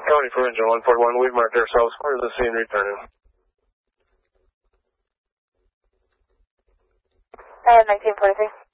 County for engine 141, we've marked ourselves clear of the scene, returning. 1943.